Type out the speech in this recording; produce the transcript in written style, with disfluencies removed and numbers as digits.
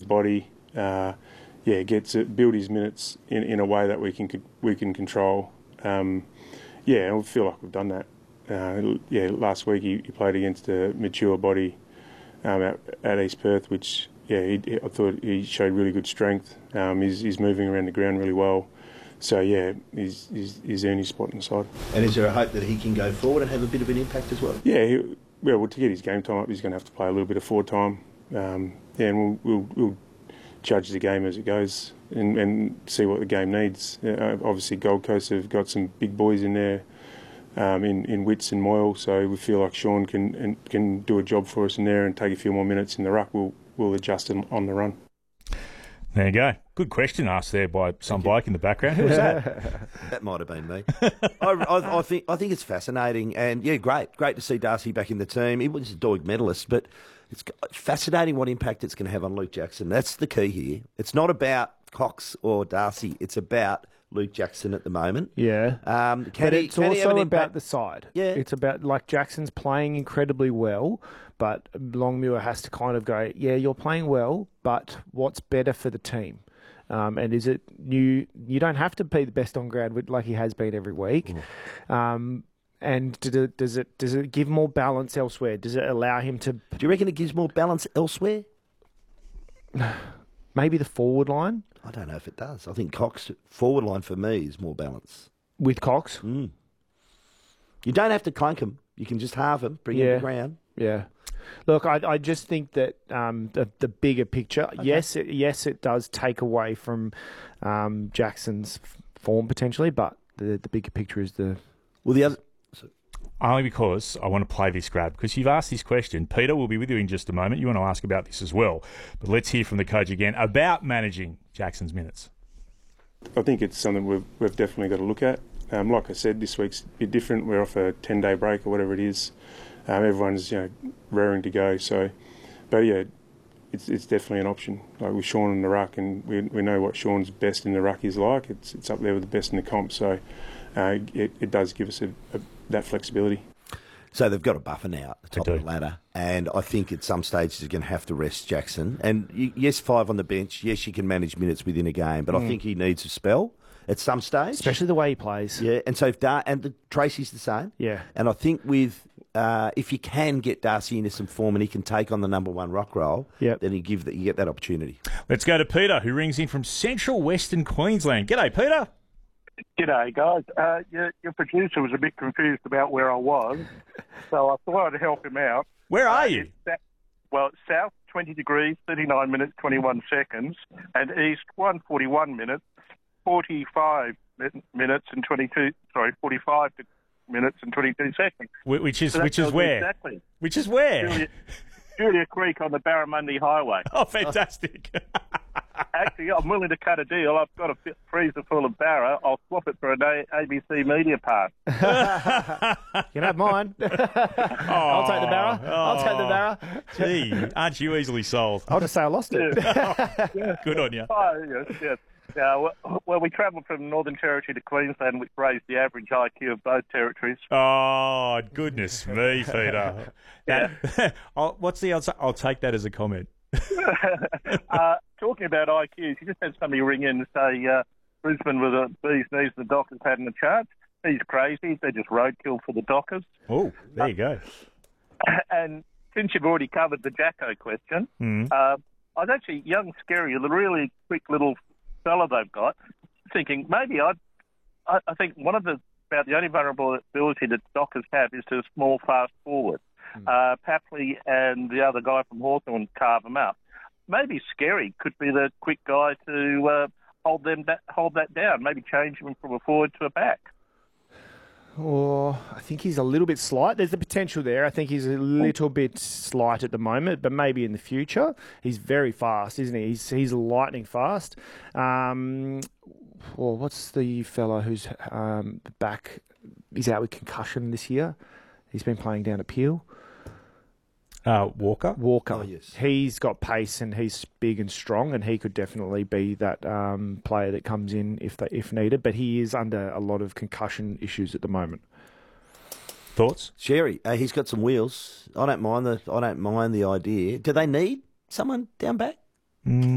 body. Build his minutes in a way that we can control. I feel like we've done that. Last week he played against a mature body at East Perth, which I thought he showed really good strength. He's moving around the ground really well. So he's earned his spot in the side. And is there a hope that he can go forward and have a bit of an impact as well? Yeah, to get his game time up, he's going to have to play a little bit of forward time. And we'll judge the game as it goes and see what the game needs. Obviously, Gold Coast have got some big boys in there, in Witts and Moyle, so we feel like Sean can do a job for us in there and take a few more minutes in the ruck. We'll adjust on the run. There you go. Good question asked there by some bloke in the background. Who was that? That might have been me. I think it's fascinating, and great to see Darcy back in the team. He was a Doig medalist, but it's fascinating what impact it's going to have on Luke Jackson. That's the key here. It's not about Cox or Darcy. It's about Luke Jackson at the moment. Yeah. But it's also about the side. Yeah. It's about, like, Jackson's playing incredibly well, but Longmuir has to kind of go, you're playing well, but what's better for the team? And is it you don't have to be the best on ground like he has been every week. And does it give more balance elsewhere? Does it allow him to... Do you reckon it gives more balance elsewhere? Maybe the forward line? I don't know if it does. I think Cox forward line for me is more balance. With Cox? You don't have to clunk him. You can just halve him, bring him to ground. Yeah. Look, I just think that the bigger picture, okay. yes, it does take away from Jackson's form potentially, but the bigger picture is the... Well, the other... Only because I want to play this grab, because you've asked this question. Peter will be with you in just a moment. You want to ask about this as well. But let's hear from the coach again about managing Jackson's minutes. I think it's something we've definitely got to look at. Like I said, this week's a bit different. We're off a 10-day break or whatever it is. Everyone's raring to go. So, but it's definitely an option. Like with Sean in the ruck, and we know what Sean's best in the ruck is like. It's up there with the best in the comp. So it does give us that flexibility. So they've got a buffer now at the top of the ladder, and I think at some stage they're going to have to rest Jackson. And yes, 5 on the bench. Yes, you can manage minutes within a game, but I think he needs a spell at some stage, especially the way he plays. Yeah, and so Tracy's the same. Yeah, and I think with if you can get Darcy into some form and he can take on the number 1 rock role, then you get that opportunity. Let's go to Peter, who rings in from Central Western Queensland. G'day, Peter. G'day, guys. Your producer was a bit confused about where I was, so I thought I'd help him out. Where are you? It's south 20 degrees, 39 minutes, 21 seconds, and east 141 minutes, 45 minutes and 45 minutes and 22 seconds. Which is where? Exactly. Which is where? Julia Creek on the Barramundi Highway. Oh, fantastic. Actually, I'm willing to cut a deal. I've got a freezer full of Barra. I'll swap it for an ABC Media Pass. You can have mine. I'll take the Barra. I'll take the Barra. Gee, aren't you easily sold? I'll just say I lost it. Good on you. Oh, yes. Well, we travelled from Northern Territory to Queensland, which raised the average IQ of both territories. Oh, goodness me, Peter. What's the answer? I'll take that as a comment. Talking about IQs, you just had somebody ring in and say Brisbane with a bee's knees the Dockers had in the charts. He's crazy. They're just roadkill for the Dockers. Oh, there you go. And since you've already covered the Jacko question, I was actually young, scary, a really quick little fella they've got, thinking maybe I think about the only vulnerability that Dockers have is to a small, fast forward. Papley and the other guy from Hawthorn carve them out. Maybe Scary could be the quick guy to hold that down, maybe change him from a forward to a back. Oh, I think he's a little bit slight. There's the potential there. I think he's a little bit slight at the moment, but maybe in the future. He's very fast, isn't he? He's lightning fast. What's the fella who's back? He's out with concussion this year. He's been playing down at Peel. Walker? Oh, yes. He's got pace and he's big and strong, and he could definitely be that player that comes in if needed. But he is under a lot of concussion issues at the moment. Thoughts? Sherry, he's got some wheels. I don't mind the idea. Do they need someone down back?